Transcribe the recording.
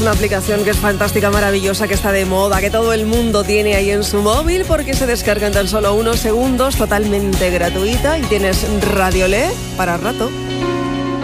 Una aplicación que es fantástica, maravillosa, que está de moda, que todo el mundo tiene ahí en su móvil porque se descarga en tan solo unos segundos, totalmente gratuita, y tienes Radiolé para rato.